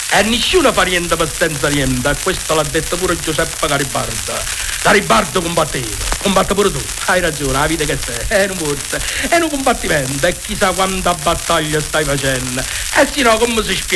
E nessuno fa niente per senza niente, questo l'ha detto pure Giuseppe Garibaldi. Garibaldi combatte pure tu, hai ragione, la vita che sei, è un forza, è un combattimento, e chissà quanta battaglia stai facendo, e se no come si spiega?